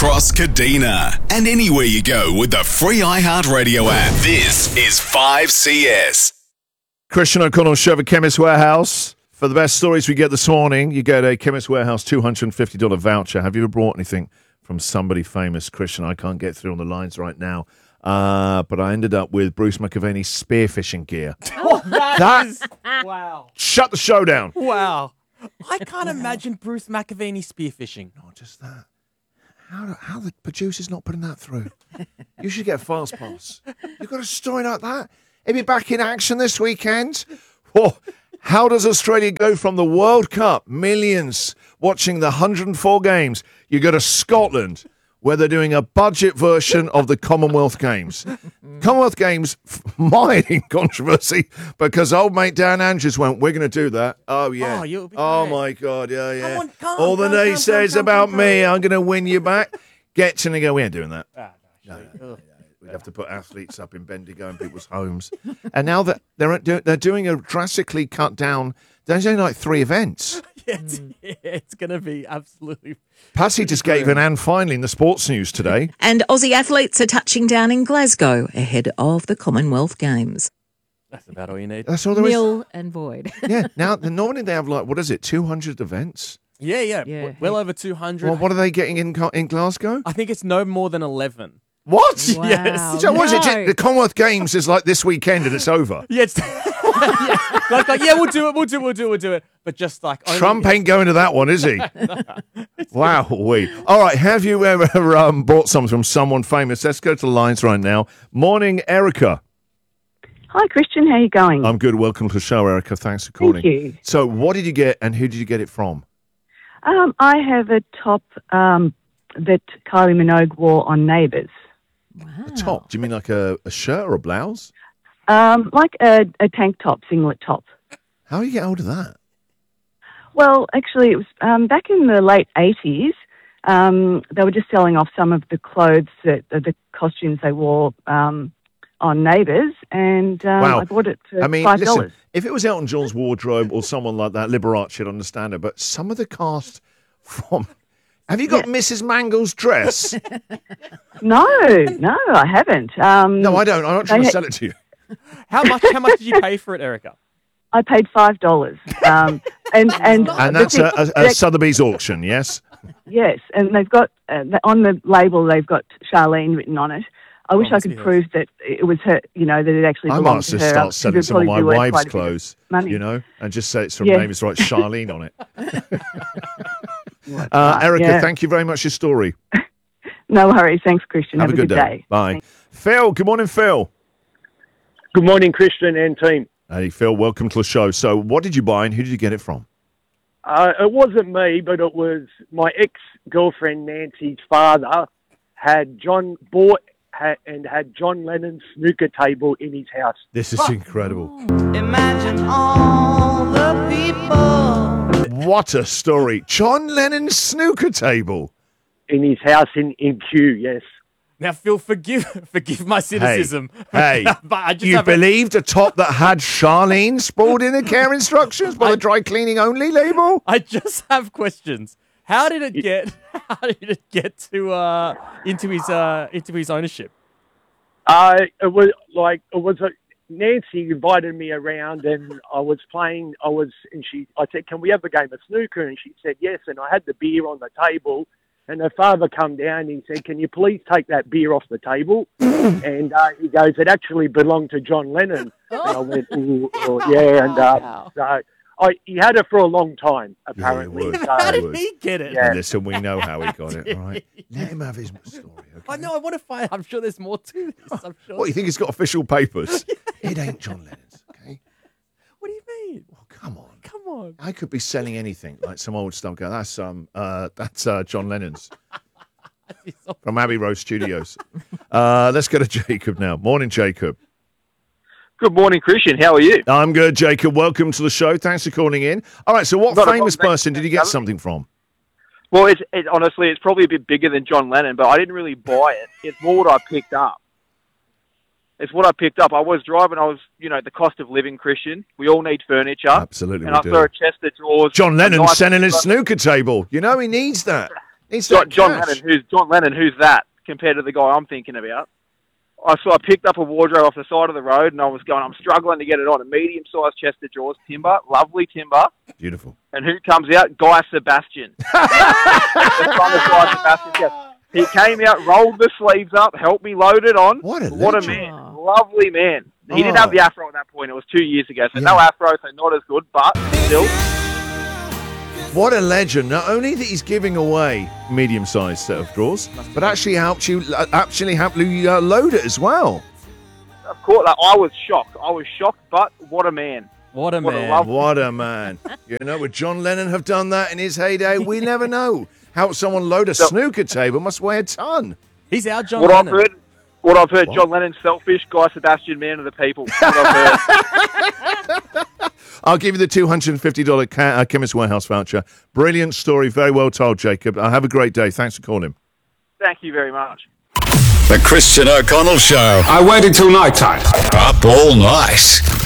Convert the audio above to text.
across Kadina and anywhere you go with the free iHeartRadio app. This is 5CS. Christian O'Connell Show at Chemist Warehouse. For the best stories we get this morning, you get a Chemist Warehouse $250 voucher. Have you ever brought anything from somebody famous? Christian, I can't get through on the lines right now. But I ended up with Bruce McAvaney's spearfishing gear. Wow. Shut the show down. Wow. I can't imagine Bruce McAvaney spearfishing. Not just that. How the producer's not putting that through? You should get a fast pass. You've got a story like that? He'll be back in action this weekend. Oh, how does Australia go from the World Cup, millions watching the 104 games? You go to Scotland, where they're doing a budget version of the Commonwealth Games. Commonwealth Games mired in controversy because old mate Dan Andrews went, we're going to do that. Oh, yeah. Oh, my God. Yeah. All the naysayers about me, I'm going to win you back. Get to go, we ain't doing that. No. We'd have to put athletes up in Bendigo in people's homes. And now that they're doing a drastically cut down, there's only like 3 events. It's going to be absolutely... Patty just gave an and finally in the sports news today. And Aussie athletes are touching down in Glasgow ahead of the Commonwealth Games. That's about all you need. That's all there is. Nil and void. Yeah. Now, normally they have 200 events? Yeah. Well over 200. Well, what are they getting in Glasgow? I think it's no more than 11. What? Wow. Yes. So what is it? No. The Commonwealth Games is like this weekend and it's over. Yeah, it's we'll do it. But just like only... Trump ain't going to that one, is he? Wow. All right. Have you ever bought something from someone famous? Let's go to the lines right now. Morning, Erica. Hi, Christian. How are you going? I'm good. Welcome to the show, Erica. Thanks for calling. Thank you. So what did you get and who did you get it from? I have a top that Kylie Minogue wore on Neighbours. Wow. A top? Do you mean like a shirt or a blouse? Like a tank top, singlet top. How do you get hold of that? Well, actually, it was back in the late 80s. They were just selling off some of the clothes, the costumes they wore on Neighbours, and Wow. I bought it for $5. $5. Listen, if it was Elton John's wardrobe or someone like that, Liberace, you'd understand it. But some of the cast from... Have you got Mrs. Mangle's dress? No, I haven't. No, I don't. I'm not trying to sell it to you. How much did you pay for it, Erica? I paid $5. And that's a Sotheby's auction, yes? Yes, and they've got, on the label, they've got Charlene written on it. I wish I could prove that it was her, that it actually I belonged might to just her. start selling some of my wife's clothes, money. and just say it's from Yeah. Neighbours, right, Charlene on it. Erica, thank you very much for your story. No worries. Thanks, Christian. Have a good day. Bye. Phil, good morning, Phil. Good morning, Christian and team. Hey, Phil, welcome to the show. So what did you buy and who did you get it from? It wasn't me, but it was my ex-girlfriend Nancy's father had John Lennon's snooker table in his house. This is incredible. Imagine all the people. What a story. John Lennon's snooker table. In his house in Kew, yes. Now, Phil, forgive my cynicism. Hey, but I just you have believed a top that had Charlene sprawled in the care instructions by the dry cleaning only label? I just have questions. How did it get to into his ownership? Nancy invited me around and I was playing. I said, "Can we have a game of snooker?" And she said yes. And I had the beer on the table. And her father come down and he said, "Can you please take that beer off the table?" And he goes, "It actually belonged to John Lennon." And I went, "Ooh, yeah." And he had it for a long time, apparently. Yeah, How did he get it? Yeah. Listen, we know how he got it, all right? Let him have his story, okay? I know, I want to find. I'm sure there's more to this. I'm sure. What, you think he's got official papers? It ain't John Lennon's, okay? What do you mean? Well, come on. Come on. I could be selling anything, like some old stuff. Go, that's John Lennon's from Abbey Road Studios. Let's go to Jacob now. Morning, Jacob. Good morning, Christian. How are you? I'm good, Jacob. Welcome to the show. Thanks for calling in. All right, so what famous person did you get something from? Well, honestly, it's probably a bit bigger than John Lennon, but I didn't really buy it. It's more what I picked up. I was driving. The cost of living, Christian. We all need furniture. Absolutely, and I saw a chest of drawers. John Lennon selling his snooker table. He needs that. It's that John cash. Lennon, who's that compared to the guy I'm thinking about? I picked up a wardrobe off the side of the road, and I'm struggling to get it on. A medium-sized chest of drawers, timber, lovely timber. Beautiful. And who comes out? Guy Sebastian. The son of Guy Sebastian. Yes. He came out, rolled the sleeves up, helped me load it on. What a man. Lovely man. He didn't have the afro at that point. It was 2 years ago. So no afro, so not as good, but still. What a legend. Not only that he's giving away medium-sized set of drawers, but actually helped you load it as well. Of course, I was shocked. But what a man. What a man. What a man. You know, would John Lennon have done that in his heyday? We never know. Help someone load a snooker table must weigh a ton. He's our John Lennon. What I've heard, John Lennon's selfish, Guy Sebastian, man of the people. What I've heard. I'll give you the $250 Chemist Warehouse voucher. Brilliant story. Very well told, Jacob. Have a great day. Thanks for calling. Thank you very much. The Christian O'Connell Show. I waited till night time. Up all night.